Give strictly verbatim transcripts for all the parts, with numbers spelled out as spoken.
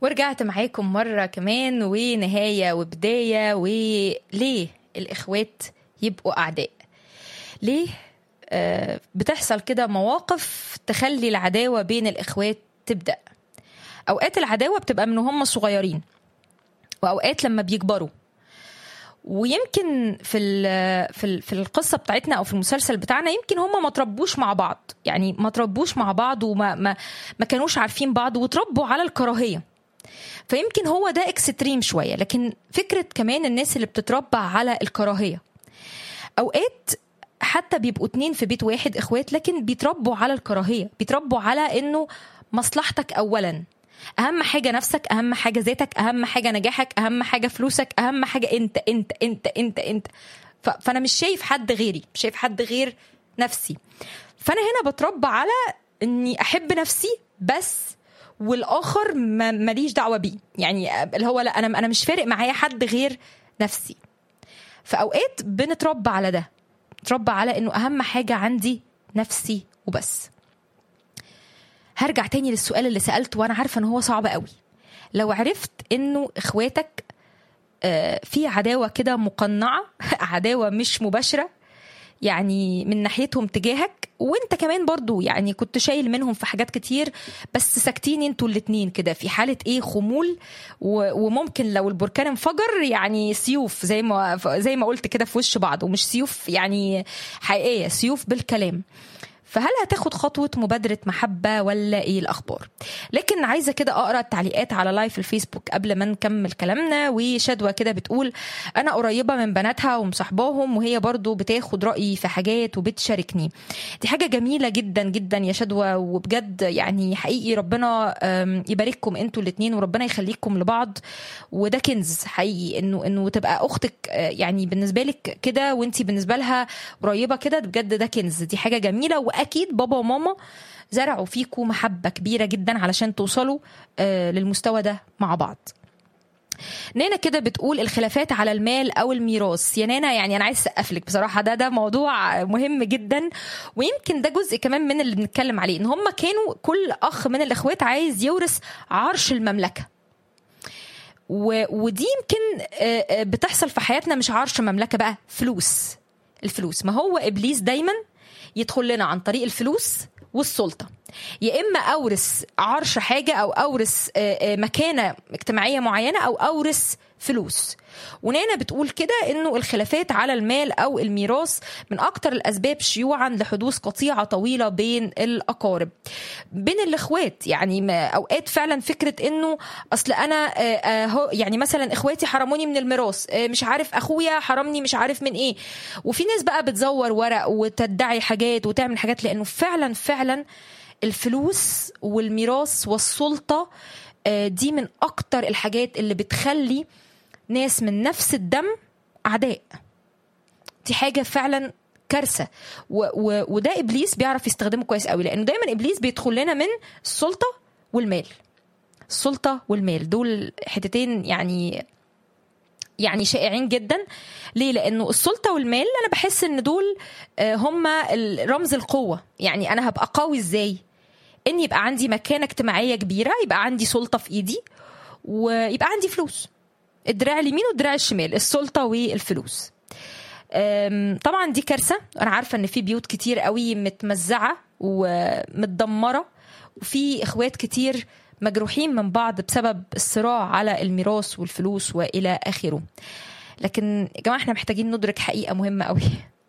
ورجعت معاكم مرة كمان، ونهاية وبداية. وليه الإخوات يبقوا أعداء؟ ليه آه بتحصل كده مواقف تخلي العداوة بين الإخوات تبدأ؟ أوقات العداوة بتبقى من هم صغيرين، وأوقات لما بيكبروا. ويمكن في في في القصه بتاعتنا او في المسلسل بتاعنا يمكن هم ما تربوش مع بعض، يعني ما تربوش مع بعض وما ما ما كانوش عارفين بعض وتربوا على الكراهيه. فيمكن هو ده اكستريم شويه، لكن فكره كمان الناس اللي بتتربى على الكراهيه اوقات حتى بيبقوا اتنين في بيت واحد اخوات، لكن بيتربوا على الكراهيه، بيتربوا على انه مصلحتك اولا، اهم حاجه نفسك، اهم حاجه ذاتك، اهم حاجه نجاحك، اهم حاجه فلوسك، اهم حاجه انت انت انت انت انت فانا مش شايف حد غيري، مش شايف حد غير نفسي. فانا هنا بتربى على اني احب نفسي بس، والاخر ماليش دعوه بيه، يعني اللي هو لا، انا انا مش فارق معايا حد غير نفسي. فاوقات بنتربى على ده، بنتربى على انه اهم حاجه عندي نفسي وبس. هرجع تاني للسؤال اللي سألته، وانا عارفة ان هو صعب قوي. لو عرفت انه اخواتك في عداوة كده مقنعة، عداوة مش مباشرة، يعني من ناحيتهم تجاهك، وانت كمان برضو يعني كنت شايل منهم في حاجات كتير، بس ساكتين انتوا الاتنين كده في حالة ايه، خمول، وممكن لو البركان انفجر يعني سيوف، زي ما زي ما قلت كده، في وش بعض، ومش سيوف يعني حقيقية، سيوف بالكلام. فهل هتاخد خطوة مبادرة محبة ولا ايه الأخبار؟ لكن عايزة كده أقرأ التعليقات على لايف الفيسبوك قبل ما نكمل كلامنا. وشدوى كده بتقول أنا قريبة من بناتها ومصاحباهم، وهي برضو بتاخد رأيي في حاجات وبتشاركني. دي حاجة جميلة جدا جدا يا شدوى، وبجد يعني حقيقي ربنا يبارككم انتوا الاتنين، وربنا يخليكم لبعض. وده كنز حقيقي، انه انه تبقى أختك يعني بالنسبة لك كده، وانتي بالنسبة لها قريبة كده، بجد ده كنز، دي حاجة جميلة. أكيد بابا وماما زرعوا فيكم محبة كبيرة جدا علشان توصلوا آه للمستوى ده مع بعض. نانا كده بتقول الخلافات على المال أو الميراث. يا نانا يعني أنا عايز أسقفلك بصراحة، ده ده موضوع مهم جدا، ويمكن ده جزء كمان من اللي بنتكلم عليه، إن هم كانوا كل أخ من الأخوات عايز يورث عرش المملكة. ودي يمكن آه بتحصل في حياتنا، مش عرش مملكة بقى، فلوس. الفلوس، ما هو إبليس دايما يدخل لنا عن طريق الفلوس والسلطة. يا إما أورث عرش حاجة، أو أورث مكانة اجتماعية معينة، أو أورث فلوس. ونانا بتقول كده إنه الخلافات على المال أو الميراث من أكتر الأسباب شيوعا لحدوث قطيعة طويلة بين الأقارب، بين الإخوات. يعني أوقات فعلا فكرة إنه أصل أنا يعني مثلا إخواتي حرموني من الميراث، مش عارف أخويا حرمني مش عارف من إيه، وفي ناس بقى بتزور ورق وتدعي حاجات وتعمل حاجات، لأنه فعلا فعلا الفلوس والميراث والسلطة دي من أكتر الحاجات اللي بتخلي ناس من نفس الدم أعداء. دي حاجة فعلا كارثة، و- و- وده إبليس بيعرف يستخدمه كويس قوي، لأنه دايما إبليس بيدخل لنا من السلطة والمال. السلطة والمال دول حتتين يعني يعني شائعين جدا. ليه؟ لأنه السلطة والمال أنا بحس إن دول هما رمز القوة. يعني أنا هبقى قوي إزاي؟ إن يبقى عندي مكانة اجتماعية كبيرة، يبقى عندي سلطة في إيدي، ويبقى عندي فلوس. الدراع اليمين والدراع الشمال، السلطة والفلوس. طبعا دي كارثة. أنا عارفة إن في بيوت كتير قوي متمزعة ومتدمرة، وفي إخوات كتير مجروحين من بعض بسبب الصراع على الميراث والفلوس وإلى آخره. لكن يا جماعة احنا محتاجين ندرك حقيقة مهمة قوي،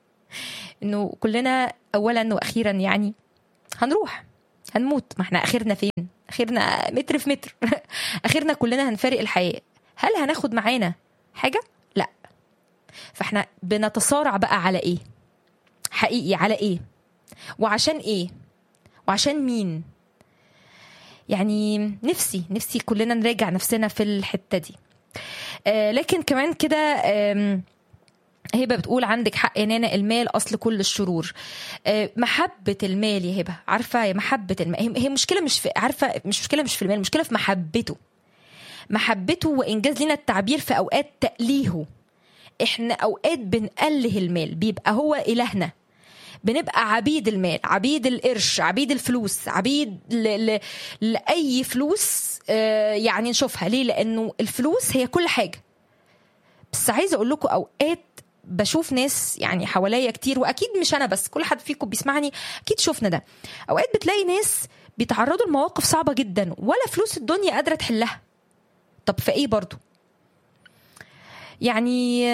إنه كلنا أولا وأخيرا يعني هنروح، هنموت. ما احنا آخرنا فين؟ آخرنا متر في متر. آخرنا كلنا هنفارق الحياة. هل هناخد معانا حاجة؟ لا. فاحنا بنتصارع بقى على ايه؟ حقيقي على ايه؟ وعشان ايه؟ وعشان مين؟ يعني نفسي نفسي كلنا نراجع نفسنا في الحتة دي. آه لكن كمان كده آه هبة بتقول عندك حق يا نانا، المال أصل كل الشرور. آه محبة المال يا هبة، عارفة يا محبة المال هي مشكلة، مش في عارفة مش مشكلة مش في المال، مشكلة في محبته. محبته وإنجاز لنا التعبير في أوقات تأليهه. إحنا أوقات بنأله المال، بيبقى هو إلهنا، بنبقى عبيد المال، عبيد القرش، عبيد الفلوس، عبيد ل... ل... لأي فلوس آه يعني نشوفها ليه، لانه الفلوس هي كل حاجه. بس عايزه اقول لكم اوقات بشوف ناس يعني حواليا كتير، واكيد مش انا بس، كل حد فيكم بيسمعني اكيد شفنا ده. اوقات بتلاقي ناس بيتعرضوا لمواقف صعبه جدا ولا فلوس الدنيا قادره تحلها. طب فايه برضو؟ يعني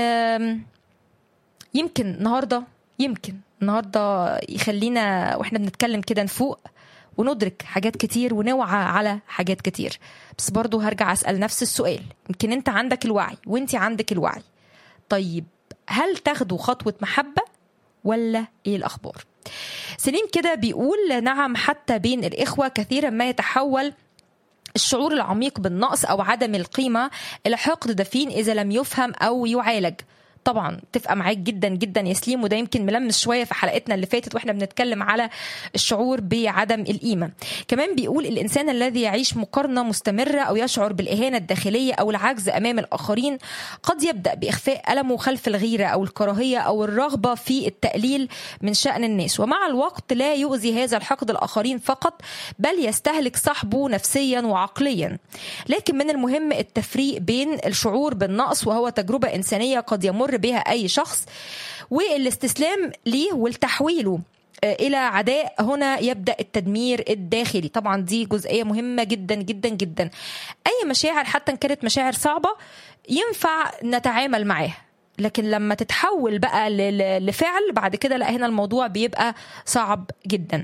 يمكن النهارده يمكن النهارده يخلينا واحنا بنتكلم كده نفوق وندرك حاجات كتير ونوعى على حاجات كتير. بس برضو هرجع اسال نفس السؤال، يمكن انت عندك الوعي وانت عندك الوعي، طيب هل تاخدوا خطوة محبة ولا ايه الأخبار؟ سليم كده بيقول نعم، حتى بين الإخوة كثيرا ما يتحول الشعور العميق بالنقص أو عدم القيمة إلى حقد دفين إذا لم يفهم أو يعالج. طبعا اتفق معاك جدا جدا يا سليم، وده يمكن ملمس شويه في حلقتنا اللي فاتت واحنا بنتكلم على الشعور بعدم القيمه. كمان بيقول الانسان الذي يعيش مقارنه مستمره او يشعر بالاهانه الداخليه او العجز امام الاخرين قد يبدا باخفاء المه خلف الغيره او الكراهيه او الرغبه في التقليل من شان الناس، ومع الوقت لا يؤذي هذا الحقد الاخرين فقط بل يستهلك صاحبه نفسيا وعقليا. لكن من المهم التفريق بين الشعور بالنقص وهو تجربه انسانيه قد يمر بها أي شخص، والاستسلام ليه والتحويله إلى عداء. هنا يبدأ التدمير الداخلي. طبعا دي جزئية مهمة جدا جدا جدا. أي مشاعر حتى إن كانت مشاعر صعبة ينفع نتعامل معاها، لكن لما تتحول بقى لفعل بعد كده لا، هنا الموضوع بيبقى صعب جدا.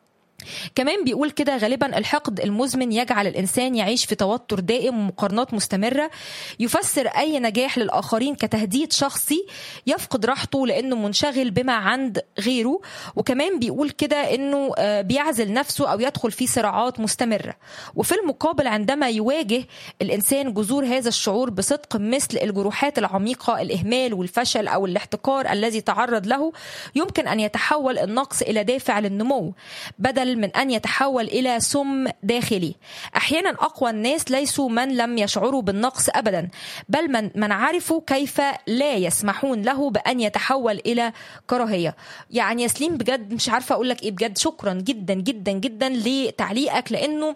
كمان بيقول كده غالبا الحقد المزمن يجعل الإنسان يعيش في توتر دائم ومقارنات مستمرة، يفسر أي نجاح للآخرين كتهديد شخصي، يفقد راحته لأنه منشغل بما عند غيره. وكمان بيقول كده أنه بيعزل نفسه أو يدخل في صراعات مستمرة. وفي المقابل عندما يواجه الإنسان جذور هذا الشعور بصدق مثل الجروحات العميقة، الإهمال والفشل أو الاحتقار الذي تعرض له، يمكن أن يتحول النقص إلى دافع للنمو بدل من أن يتحول إلى سم داخلي. أحيانا أقوى الناس ليسوا من لم يشعروا بالنقص أبدا، بل من, من عرفوا كيف لا يسمحون له بأن يتحول إلى كراهية. يعني يسليم بجد مش عارفة أقول لك إيه، بجد شكرا جدا جدا جدا لتعليقك، لأنه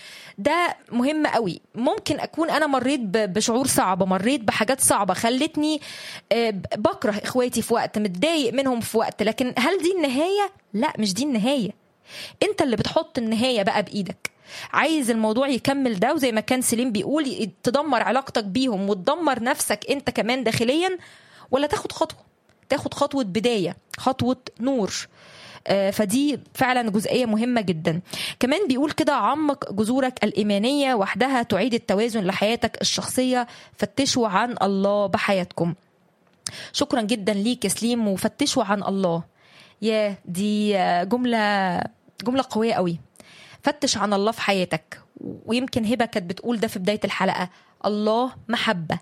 ده مهم قوي. ممكن أكون أنا مريت بشعور صعبة، مريت بحاجات صعبة خلتني بكره إخواتي في وقت، متضايق منهم في وقت، لكن هل دي النهاية؟ لا، مش دي النهاية. انت اللي بتحط النهاية بقى بإيدك. عايز الموضوع يكمل ده، وزي ما كان سليم بيقول تدمر علاقتك بيهم وتدمر نفسك انت كمان داخليا، ولا تاخد خطوة تاخد خطوة بداية، خطوة نور. آه فدي فعلا جزئية مهمة جدا. كمان بيقول كده عمق جذورك الإيمانية وحدها تعيد التوازن لحياتك الشخصية، فتشوا عن الله بحياتكم. شكرا جدا ليك يا سليم، وفتشوا عن الله. يا دي جملة جملة قوية قوي. فتش عن الله في حياتك. ويمكن هبة كانت بتقول ده في بداية الحلقة، الله محبة.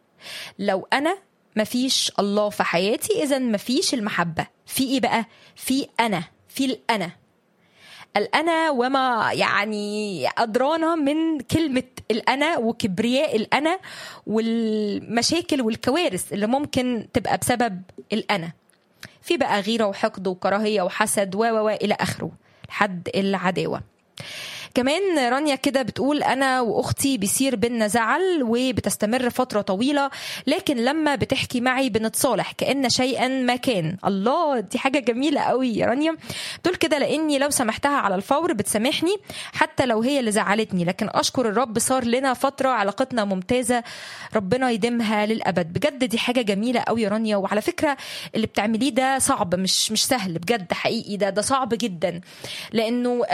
لو أنا مفيش الله في حياتي إذن مفيش المحبة. في إيه بقى؟ في أنا، في الأنا الأنا وما يعني أدرانا من كلمة الأنا وكبرياء الأنا والمشاكل والكوارث اللي ممكن تبقى بسبب الأنا. في بقى غيرة وحقد وكراهية وحسد و و إلى آخره لحد العداوة. كمان رانيا كده بتقول أنا وأختي بيصير بينا زعل وبتستمر فترة طويلة، لكن لما بتحكي معي بنتصالح كأن شيئا ما كان. الله، دي حاجة جميلة قوي يا رانيا. تقول كده لأني لو سمحتها على الفور بتسامحني حتى لو هي اللي زعلتني، لكن أشكر الرب صار لنا فترة علاقتنا ممتازة، ربنا يديمها للأبد. بجد دي حاجة جميلة قوي يا رانيا. وعلى فكرة اللي بتعمليه ده صعب، مش مش سهل بجد، حقيقي ده ده صعب جدا، لأنه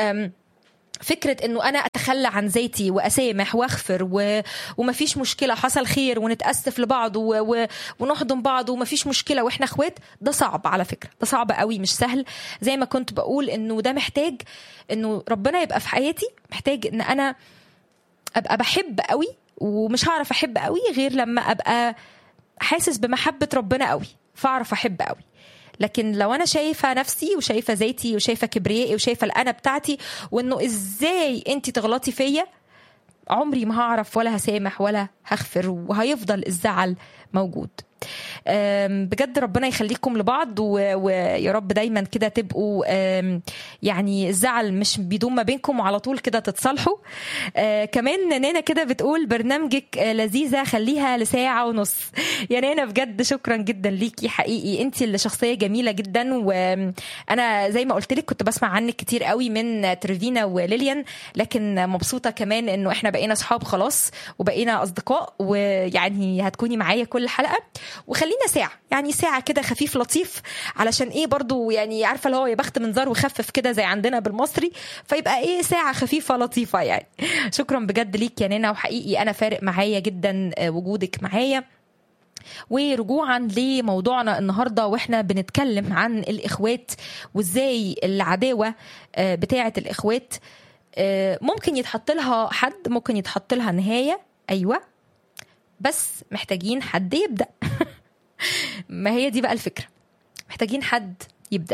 فكرة انه انا اتخلى عن ذاتي واسامح واغفر و... ومفيش مشكلة، حصل خير ونتأسف لبعض و... و... ونحضن بعض ومفيش مشكلة واحنا اخوات، ده صعب على فكرة، ده صعب قوي، مش سهل. زي ما كنت بقول انه ده محتاج انه ربنا يبقى في حياتي، محتاج ان انا ابقى بحب قوي، ومش هعرف احب قوي غير لما ابقى حاسس بمحبة ربنا قوي فاعرف احب قوي. لكن لو أنا شايفة نفسي وشايفة ذاتي وشايفة كبريائي وشايفة الأنا بتاعتي وإنه إزاي أنتي تغلطي فيا، عمري ما هعرف ولا هسامح ولا هغفر، وهيفضل الزعل موجود. بجد ربنا يخليكم لبعض، ويا رب دايما كده تبقوا يعني الزعل مش بيدوم ما بينكم وعلى طول كده تتصالحوا. كمان نانا كده بتقول برنامجك لذيذة خليها لساعة ونص. يا نانا بجد شكرا جدا ليكي، حقيقي انت اللي شخصية جميلة جدا، وانا زي ما قلت لك كنت بسمع عنك كتير قوي من ترفينا وليليان، لكن مبسوطة كمان انه احنا بقينا صحاب خلاص وبقينا اصدقاء، ويعني هتكوني معايا كل حلقة. وخلينا ساعة يعني ساعة كده خفيف لطيف، علشان ايه برضو يعني عارفة اللي هو يا بخت منظر وخفف كده زي عندنا بالمصري، فيبقى ايه ساعة خفيفة لطيفة يعني. شكرا بجد ليك يا نانا، وحقيقي انا فارق معايا جدا وجودك معايا. ورجوعا لموضوعنا النهاردة، واحنا بنتكلم عن الإخوات وازاي العداوة بتاعة الإخوات ممكن يتحط لها حد، ممكن يتحط لها نهاية، أيوة، بس محتاجين حد يبدأ. ما هي دي بقى الفكرة، محتاجين حد يبدأ.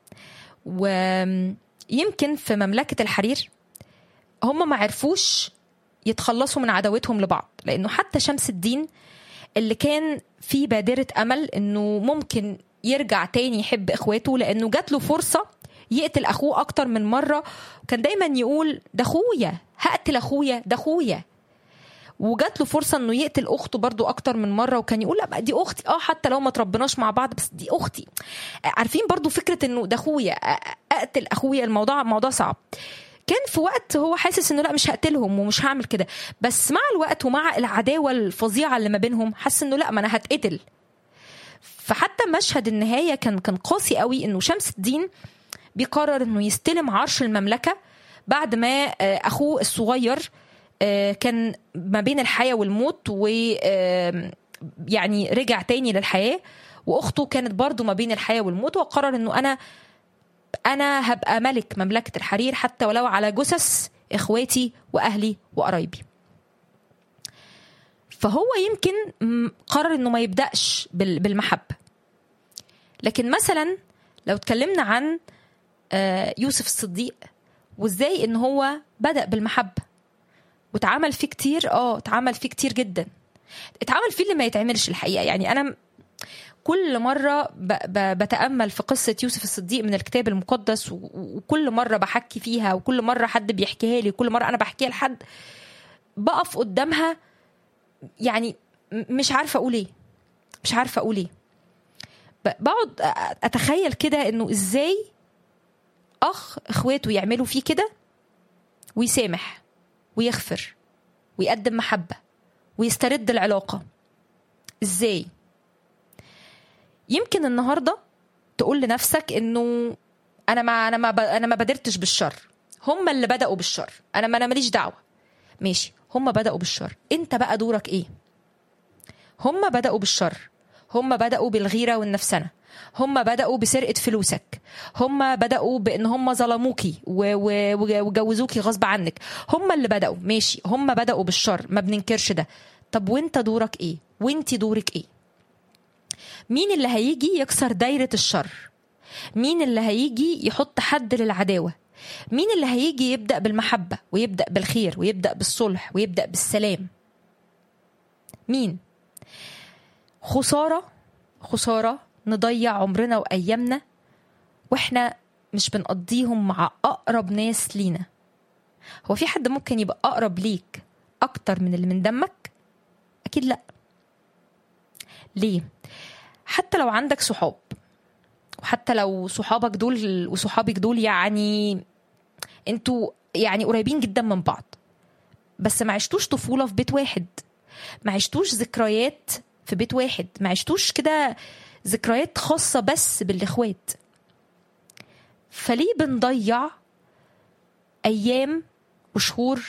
ويمكن في مملكة الحرير هم ما عرفوش يتخلصوا من عداوتهم لبعض، لأنه حتى شمس الدين اللي كان في بادرة أمل أنه ممكن يرجع تاني يحب إخواته، لأنه جات له فرصة يقتل أخوه أكتر من مرة، وكان دايما يقول ده أخويا، هقتل أخويا، ده أخويا. وجات له فرصة أنه يقتل أخته برضو أكتر من مرة، وكان يقول لا دي أختي، آه حتى لو ما تربناش مع بعض بس دي أختي. عارفين برضو فكرة أنه ده أخويا، أقتل أخويا، الموضوع موضوع صعب. كان في وقت هو حاسس انه لا مش هقتلهم ومش هعمل كده، بس مع الوقت ومع العداوة الفظيعة اللي ما بينهم حس انه لا ما انا هتقتل. فحتى مشهد النهاية كان كان قاسي قوي، انه شمس الدين بيقرر انه يستلم عرش المملكة بعد ما اخوه الصغير كان ما بين الحياة والموت، و يعني رجع تاني للحياة، واخته كانت برضو ما بين الحياة والموت، وقرر انه انا أنا هبقى ملك مملكة الحرير حتى ولو على جثث إخواتي وأهلي وقرايبي. فهو يمكن قرر إنه ما يبدأش بالمحبة. لكن مثلا لو اتكلمنا عن يوسف الصديق وإزاي إن هو بدأ بالمحبة واتعمل فيه كتير، آه اتعمل فيه كتير جدا، اتعمل فيه اللي ما يتعملش الحقيقة. يعني أنا كل مرة بتأمل في قصة يوسف الصديق من الكتاب المقدس، وكل مرة بحكي فيها، وكل مرة حد بيحكيها لي، وكل مرة أنا بحكيها لحد بقف قدامها يعني مش عارفة أقول إيه، مش عارفة أقول إيه. بقعد أتخيل كده إنه إزاي أخ إخواته يعملوا فيه كده ويسامح ويغفر ويقدم محبة ويسترد العلاقة، إزاي؟ يمكن النهارده تقول لنفسك انه انا ما انا ما انا ما بدرتش بالشر، هم اللي بدأوا بالشر، انا ما انا ماليش دعوه. ماشي، هم بدأوا بالشر، انت بقى دورك ايه؟ هم بدأوا بالشر، هم بدأوا بالغيره والنفسنه، هم بدأوا بسرقه فلوسك، هم بدأوا بان هم ظلموكي وجوزوكي غصب عنك، هم اللي بدأوا. ماشي، هم بدأوا بالشر، ما بننكرش ده. طب وانت دورك ايه؟ وانت دورك ايه؟ مين اللي هيجي يكسر دايرة الشر؟ مين اللي هيجي يحط حد للعداوة؟ مين اللي هيجي يبدأ بالمحبة ويبدأ بالخير ويبدأ بالصلح ويبدأ بالسلام؟ مين؟ خسارة خسارة نضيع عمرنا وأيامنا وإحنا مش بنقضيهم مع أقرب ناس لينا. هو في حد ممكن يبقى أقرب ليك أكتر من اللي من دمك؟ أكيد لأ. ليه؟ حتى لو عندك صحاب، وحتى لو صحابك دول وصحابك دول يعني انتوا يعني قريبين جدا من بعض، بس ما عشتوش طفولة في بيت واحد، ما عشتوش ذكريات في بيت واحد، ما عشتوش كده ذكريات خاصة بس بالإخوات. فليه بنضيع أيام وشهور